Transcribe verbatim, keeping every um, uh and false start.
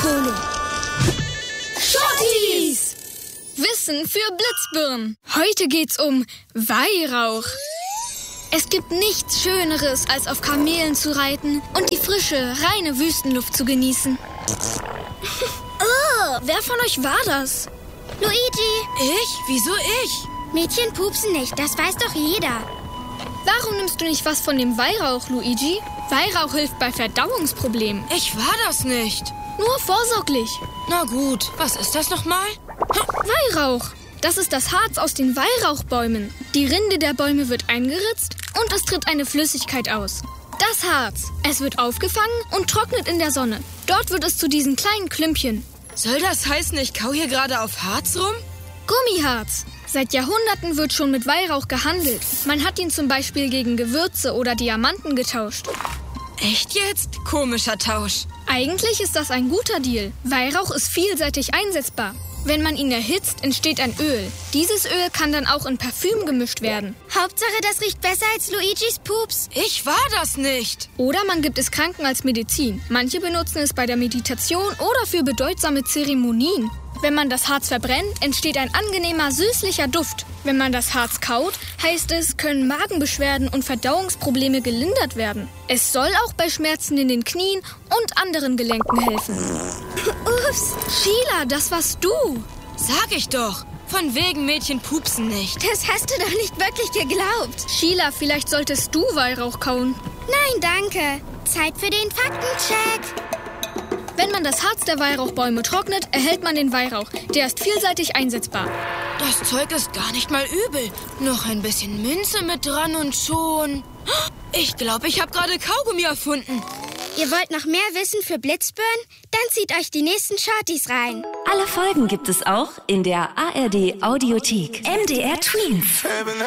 Polo. Shorties! Wissen für Blitzbirnen. Heute geht's um Weihrauch. Es gibt nichts Schöneres, als auf Kamelen zu reiten und die frische, reine Wüstenluft zu genießen. Oh, wer von euch war das? Luigi! Ich? Wieso ich? Mädchen pupsen nicht, das weiß doch jeder. Warum nimmst du nicht was von dem Weihrauch, Luigi? Weihrauch hilft bei Verdauungsproblemen. Ich war das nicht. Nur vorsorglich. Na gut, was ist das nochmal? Weihrauch. Das ist das Harz aus den Weihrauchbäumen. Die Rinde der Bäume wird eingeritzt und es tritt eine Flüssigkeit aus. Das Harz. Es wird aufgefangen und trocknet in der Sonne. Dort wird es zu diesen kleinen Klümpchen. Soll das heißen, ich kau hier gerade auf Harz rum? Gummiharz. Seit Jahrhunderten wird schon mit Weihrauch gehandelt. Man hat ihn zum Beispiel gegen Gewürze oder Diamanten getauscht. Echt jetzt? Komischer Tausch. Eigentlich ist das ein guter Deal. Weihrauch ist vielseitig einsetzbar. Wenn man ihn erhitzt, entsteht ein Öl. Dieses Öl kann dann auch in Parfüm gemischt werden. Hauptsache, das riecht besser als Luigis Pups. Ich war das nicht. Oder man gibt es Kranken als Medizin. Manche benutzen es bei der Meditation oder für bedeutsame Zeremonien. Wenn man das Harz verbrennt, entsteht ein angenehmer, süßlicher Duft. Wenn man das Harz kaut, heißt es, können Magenbeschwerden und Verdauungsprobleme gelindert werden. Es soll auch bei Schmerzen in den Knien und anderen Gelenken helfen. Ups, Sheila, das warst du. Sag ich doch. Von wegen Mädchen pupsen nicht. das hast du doch nicht wirklich geglaubt. Sheila, vielleicht solltest du Weihrauch kauen. Nein, danke. Zeit für den Faktencheck. Wenn man das Harz der Weihrauchbäume trocknet, erhält man den Weihrauch. Der ist vielseitig einsetzbar. Das Zeug ist gar nicht mal übel. Noch ein bisschen Minze mit dran und schon... Ich glaube, ich habe gerade Kaugummi erfunden. Ihr wollt noch mehr Wissen für Blitzbirnen? Dann zieht euch die nächsten Shorties rein. Alle Folgen gibt es auch in der A R D Audiothek. M D R Tweens.